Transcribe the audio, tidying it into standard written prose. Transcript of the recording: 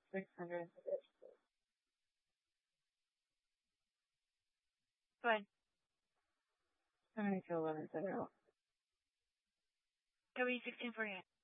600. Go ahead. 70 to 11 center. Can we 16 for you?